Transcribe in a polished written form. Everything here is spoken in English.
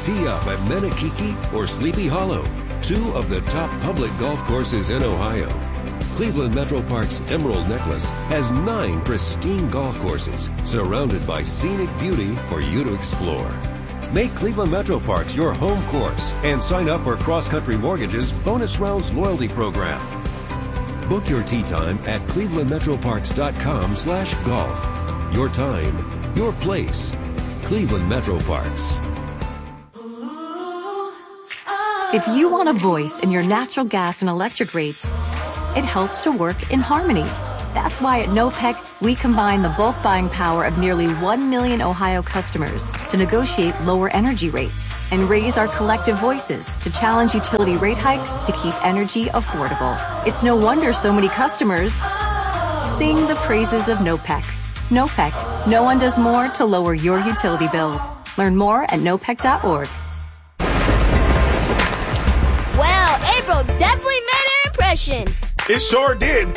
Tee up at Menekiki or Sleepy Hollow, two of the top public golf courses in Ohio. Cleveland Metro Park's Emerald Necklace has 9 pristine golf courses surrounded by scenic beauty for you to explore. Make Cleveland Metro Parks your home course and sign up for Cross Country Mortgage's Bonus Rounds loyalty program. Book your tee time at clevelandmetroparks.com/golf. Your time, your place. Cleveland Metro Parks. If you want a voice in your natural gas and electric rates, it helps to work in harmony. That's why at NOPEC, we combine the bulk buying power of nearly 1 million Ohio customers to negotiate lower energy rates and raise our collective voices to challenge utility rate hikes to keep energy affordable. It's no wonder so many customers sing the praises of NOPEC. NOPEC, no one does more to lower your utility bills. Learn more at nopec.org. Well, April definitely made an impression. It sure did.